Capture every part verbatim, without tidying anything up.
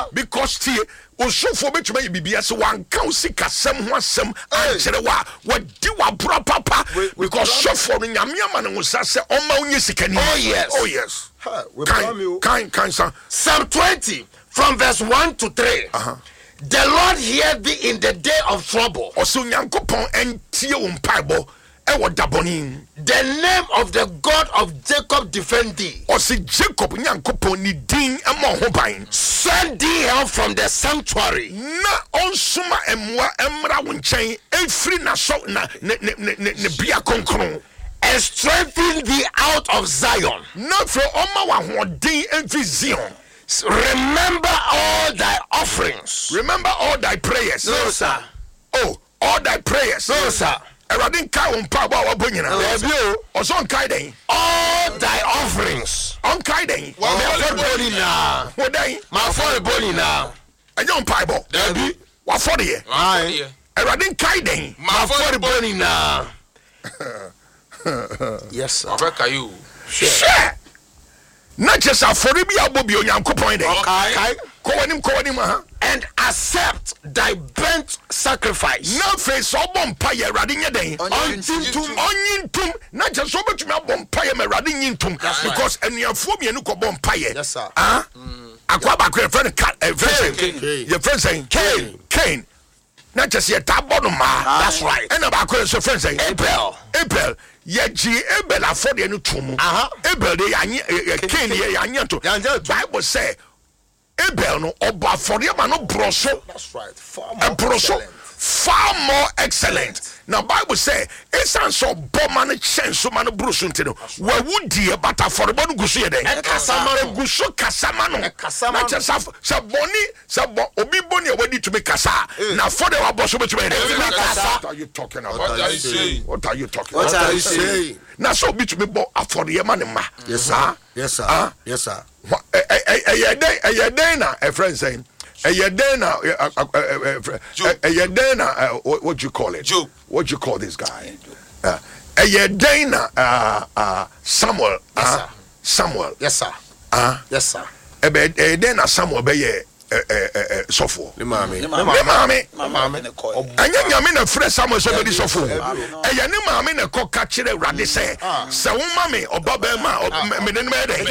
because tie osofo betuma bibia se wan kan sika sem ho asem ankere wa wadi wa bro papa because sofo no nyame ama no sa se oma onye sika ni. Oh yes. Oh yes. Kind, kind, kind, son. Psalm twenty from verse one to three. Uh-huh. The Lord hear thee in the day of trouble. Also, Yankopon and Tio Umpaibo, Ewa Dabonin. The name of the God of Jacob defend thee. Also, Jacob Yankopon ni ding among Hobain. Send thee help from the sanctuary. Na on suma emwa emra winchain, a free na so na ne ne ne ne bia konkron. And strengthen thee out of Zion. Not for Oma Wadi and Zion. Remember all thy offerings. Remember all thy prayers. No, sir. Oh, all thy prayers. No, sir. Eradin kai on pa ba wabonyina. Oso on kai den. All thy offerings. On kai den. Ma for boni na. Wo den. Ma for boni na. Enyo on pa bo. Dabi. Wa for de. Aye. Eradin kai den. Ma for boni na. Yes, sir. Africa you. Share. Not just a for be a bobby on Yankopon den. Okay. Ko wanim ko wanim ha. And accept thy burnt sacrifice. Na face obon paye Eradin ye den. Ontintum. Onyintum. Na just so betumi abon paye me Eradin yintum because enuafo mienu ko bon paye. Yes, sir. Ah. Akwa ba ko friend cat a friend. Your friend saying Cain. Cain. Not just yet tabon ma. That's right. And about ko so friend saying Abel. Abel. Ye G Abel afford you to. Aha. Abel de anye Cain ye anye to. Bible say Abel no oba for you man no broso. That's right. Far more broso far more excellent. Now Bible say esan so bomb man chance so man broso ntino. We would dear but for the gusu ye den. Kasama gusu kasama no. Kasama. Na just sa boni sa bo obi boni e wedi to be kasa. Na for the boso be to be. What are you talking about? What are you saying? What are you talking What about? are you saying? Na so be to be bo for the man ma. Yes sir. Yes sir. Yes sir. Eh eh eh day eh day na a friend saying eh day na eh day na what you call it? Job. What you call this guy? Eh day na uh Samuel. Yes sir. Samuel. Yes sir. Ah. Yes sir. Eh day na Samuel be ye eh eh sofo. Le mami. Le mami. Mami ne koy. Anya nyame na frɛ Samuel so be sofo. Eh ne mami na kɔ ka kyerɛ Awurade sɛ sɛ wo mami oba be ma me ne me de.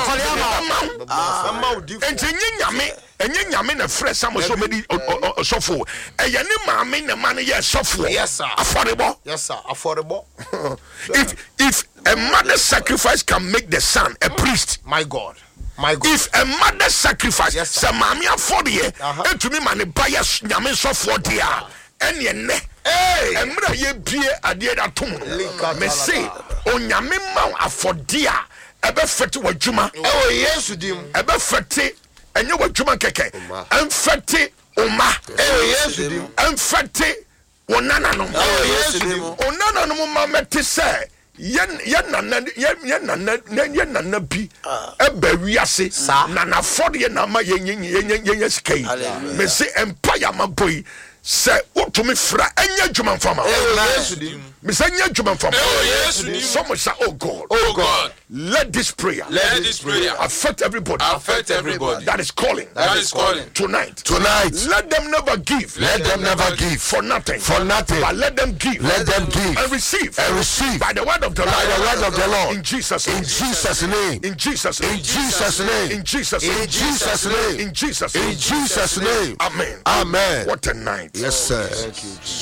Enti nyame enye nyame na frɛ Samuel so be sofo. Eh ne mami na man ye sofo. Yes sir. Affordable. Yes sir. Affordable. If if a mother's sacrifice can make the son a priest, My God. My God. if a mother's sacrifice, Yes, some mommy afford ye, and to me, man, buy a yamin so for dear, and ye ne, eh, and mother ye be a dear at home. Me say, on yamin mount afford dear, a befet to a juma, Oh yes, you dim. a befet, and you were juma keke, and fete, oma, Oh yes, you dim. and fete, o nana no, Oh yes, you dim. o nana no, mamma to say. yen yen na yen yen na yen na na bi e ba wiase na na for de na ma yen yen yen yen skai me se empire ma boy se utumi fra enya dwuma mfama me se enya dwuma mfama so much oh God Oh God, let this prayer let this prayer affect everybody affect everybody that is calling that is calling tonight Tonight. let them never give Let them never give for nothing for nothing. but let them give Let them give and receive and receive by the word of the by Lord the word of the Lord. in Jesus In Jesus' name. in Jesus In Jesus' name. in Jesus In Jesus' name. in Jesus In Jesus' name. amen Amen. what a night Yes, sir.